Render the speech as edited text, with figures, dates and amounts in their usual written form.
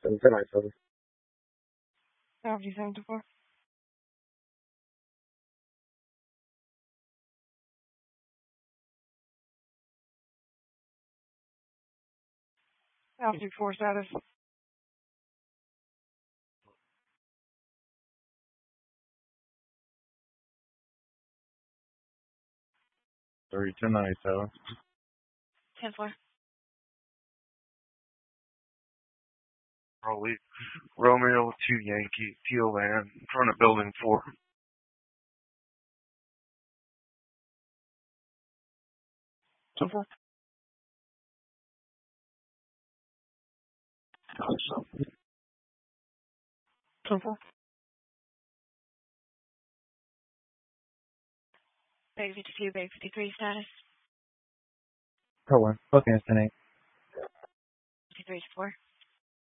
1097. Property 74. Property 4 status. Sorry, 1097. 10-4. Rolly, Romeo 2 Yankee, Teal Land, in front of building 4. Simple. Simple. Bay 52, Bay 53 status. Pro 1. Booking is 10-8. 53 4.